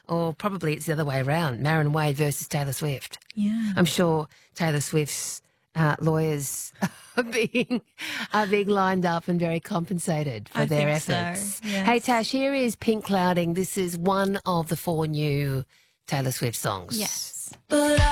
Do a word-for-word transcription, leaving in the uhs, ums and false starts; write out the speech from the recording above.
or probably it's the other way around, Marin Wade versus Taylor Swift. Yeah. I'm sure Taylor Swift's uh, lawyers are being, are being lined up and very compensated for I their think so, efforts. yes. Hey, Tash, here is Pink Clouding. This is one of the four new Taylor Swift songs. Yes. But